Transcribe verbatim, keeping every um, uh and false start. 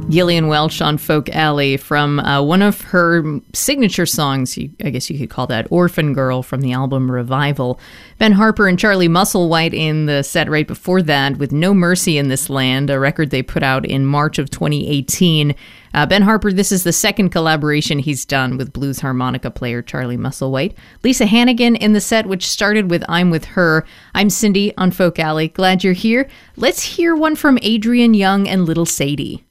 Gillian Welch on Folk Alley from uh, one of her signature songs, you, I guess you could call that Orphan Girl, from the album Revival. Ben Harper and Charlie Musselwhite in the set right before that with No Mercy in This Land, a record they put out in March of twenty eighteen. Uh, Ben Harper, this is the second collaboration he's done with blues harmonica player Charlie Musselwhite. Lisa Hannigan in the set, which started with I'm With Her. I'm Cindy on Folk Alley. Glad you're here. Let's hear one from Adrian Young and Little Sadie.